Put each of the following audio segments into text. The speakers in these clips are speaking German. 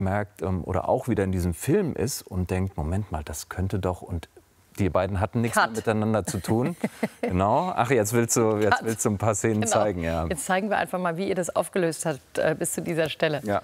merkt oder auch wieder in diesem Film ist und denkt, Moment mal, das könnte doch, und die beiden hatten nichts mehr miteinander zu tun. Genau. Ach, jetzt willst du ein paar Szenen zeigen. Ja. Jetzt zeigen wir einfach mal, wie ihr das aufgelöst habt bis zu dieser Stelle. Ja.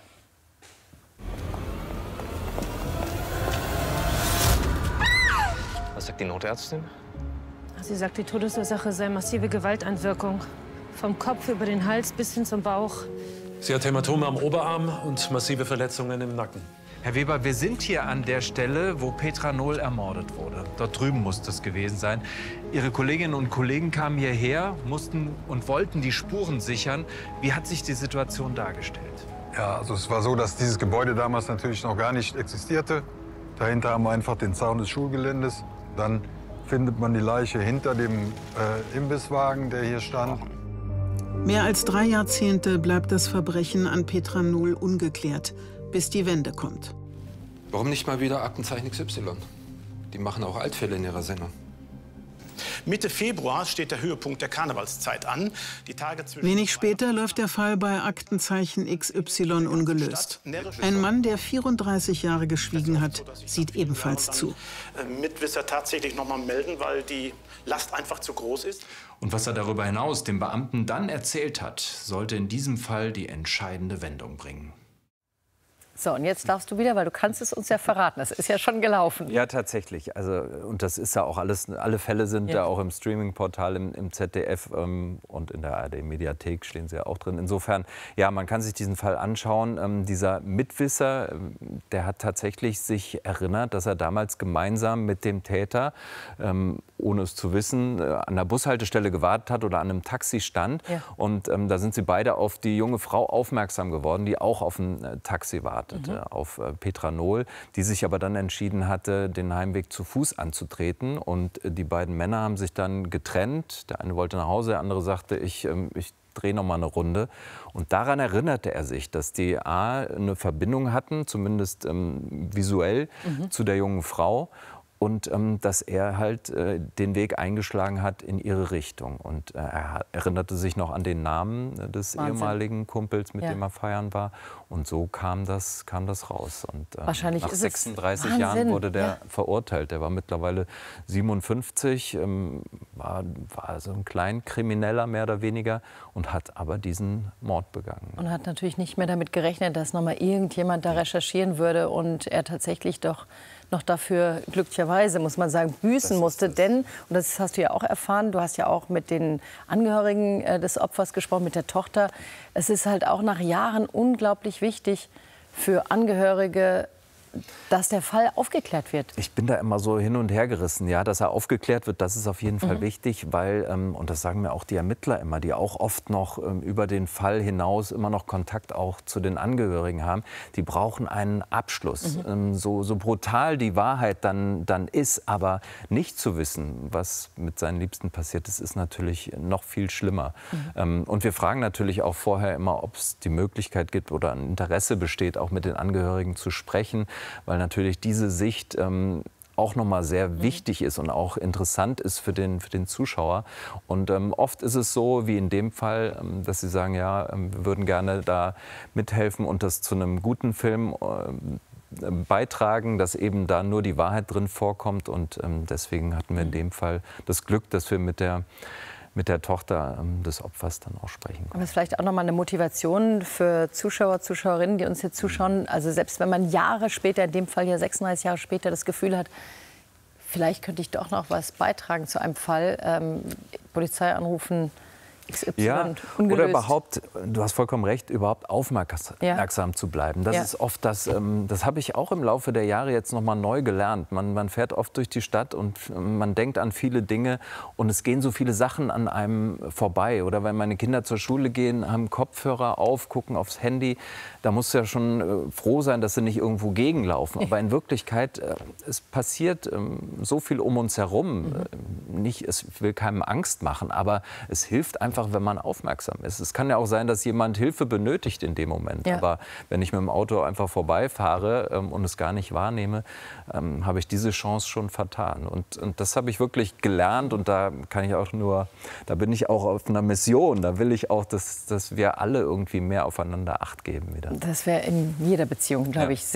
Was sagt die Notärztin? Sie sagt, die Todesursache sei massive Gewalteinwirkung. Vom Kopf über den Hals bis hin zum Bauch. Sie hat Hämatome am Oberarm und massive Verletzungen im Nacken. Herr Weber, wir sind hier an der Stelle, wo Petra Nohl ermordet wurde. Dort drüben muss das gewesen sein. Ihre Kolleginnen und Kollegen kamen hierher, mussten und wollten die Spuren sichern. Wie hat sich die Situation dargestellt? Ja, also es war so, dass dieses Gebäude damals natürlich noch gar nicht existierte. Dahinter haben wir einfach den Zaun des Schulgeländes. Dann findet man die Leiche hinter dem Imbisswagen, der hier stand. Mehr als 3 Jahrzehnte bleibt das Verbrechen an Petra Nohl ungeklärt, bis die Wende kommt. Warum nicht mal wieder Aktenzeichen XY? Die machen auch Altfälle in ihrer Sendung. Mitte Februar steht der Höhepunkt der Karnevalszeit an. Die Tage Wenig später läuft der Fall bei Aktenzeichen XY ungelöst. Ein Mann, der 34 Jahre geschwiegen hat, sieht ebenfalls zu. Mitwisser tatsächlich noch mal melden, weil die Last einfach zu groß ist. Und was er darüber hinaus dem Beamten dann erzählt hat, sollte in diesem Fall die entscheidende Wendung bringen. So, und jetzt darfst du wieder, weil du kannst es uns ja verraten. Das ist ja schon gelaufen. Ja, tatsächlich. Also, und das ist ja auch alles, alle Fälle sind ja auch im Streaming-Portal, im ZDF und in der ARD-Mediathek stehen sie ja auch drin. Insofern, ja, man kann sich diesen Fall anschauen. Dieser Mitwisser, der hat tatsächlich sich erinnert, dass er damals gemeinsam mit dem Täter, ohne es zu wissen, an der Bushaltestelle gewartet hat oder an einem Taxi stand. Ja. Und da sind sie beide auf die junge Frau aufmerksam geworden, die auch auf ein Taxi wartete, auf Petra Nohl, die sich aber dann entschieden hatte, den Heimweg zu Fuß anzutreten. Und die beiden Männer haben sich dann getrennt. Der eine wollte nach Hause, der andere sagte, ich drehe noch mal eine Runde. Und daran erinnerte er sich, dass die eine Verbindung hatten, zumindest visuell, zu der jungen Frau. Und dass er halt den Weg eingeschlagen hat in ihre Richtung. Und er erinnerte sich noch an den Namen des ehemaligen Kumpels, mit dem er feiern war. Und so kam das raus. Und Wahrscheinlich nach ist 36 Jahren wurde der verurteilt. Der war mittlerweile 57, war so ein Kleinkrimineller mehr oder weniger und hat aber diesen Mord begangen. Und hat natürlich nicht mehr damit gerechnet, dass noch mal irgendjemand da recherchieren würde und er tatsächlich doch noch dafür, glücklicherweise, muss man sagen, büßen musste. Denn, und das hast du ja auch erfahren, du hast ja auch mit den Angehörigen des Opfers gesprochen, mit der Tochter. Es ist halt auch nach Jahren unglaublich wichtig für Angehörige, dass der Fall aufgeklärt wird. Ich bin da immer so hin und her gerissen, ja, dass er aufgeklärt wird, das ist auf jeden Fall wichtig, weil, und das sagen mir auch die Ermittler immer, die auch oft noch über den Fall hinaus immer noch Kontakt auch zu den Angehörigen haben, die brauchen einen Abschluss. So brutal die Wahrheit dann ist, aber nicht zu wissen, was mit seinen Liebsten passiert ist, ist natürlich noch viel schlimmer. Und wir fragen natürlich auch vorher immer, ob es die Möglichkeit gibt oder ein Interesse besteht, auch mit den Angehörigen zu sprechen, weil natürlich diese Sicht auch noch mal sehr wichtig ist und auch interessant ist für den Zuschauer. Und oft ist es so, wie in dem Fall, dass sie sagen, ja, wir würden gerne da mithelfen und das zu einem guten Film beitragen, dass eben da nur die Wahrheit drin vorkommt. Und deswegen hatten wir in dem Fall das Glück, dass wir mit der Tochter des Opfers dann auch sprechen können. Aber es ist vielleicht auch noch mal eine Motivation für Zuschauer, Zuschauerinnen, die uns jetzt zuschauen. Also selbst wenn man Jahre später, in dem Fall ja 36 Jahre später, das Gefühl hat, vielleicht könnte ich doch noch was beitragen zu einem Fall, Polizei anrufen, XY, ja, ungelöst. Oder überhaupt, du hast vollkommen recht, überhaupt aufmerksam zu bleiben. Das ist oft das habe ich auch im Laufe der Jahre jetzt noch mal neu gelernt. Man fährt oft durch die Stadt und man denkt an viele Dinge und es gehen so viele Sachen an einem vorbei. Oder wenn meine Kinder zur Schule gehen, haben Kopfhörer auf, gucken aufs Handy, da musst du ja schon froh sein, dass sie nicht irgendwo gegenlaufen. Aber in Wirklichkeit, es passiert so viel um uns herum. Ich will keinem Angst machen, aber es hilft einfach einfach, wenn man aufmerksam ist. Es kann ja auch sein, dass jemand Hilfe benötigt in dem Moment. Ja. Aber wenn ich mit dem Auto einfach vorbeifahre und es gar nicht wahrnehme, habe ich diese Chance schon vertan. Und das habe ich wirklich gelernt und da bin ich auch auf einer Mission. Da will ich auch, dass wir alle irgendwie mehr aufeinander Acht geben wieder. Das wäre in jeder Beziehung, glaube ich,